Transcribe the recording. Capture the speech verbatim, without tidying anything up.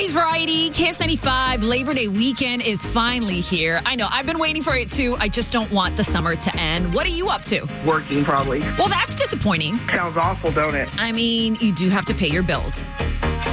eighties variety, K S ninety-five, Labor Day weekend is finally here. I know, I've been waiting for it too. I just don't want the summer to end. What are you up to? Working, probably. Well, that's disappointing. Sounds awful, don't it? I mean, you do have to pay your bills.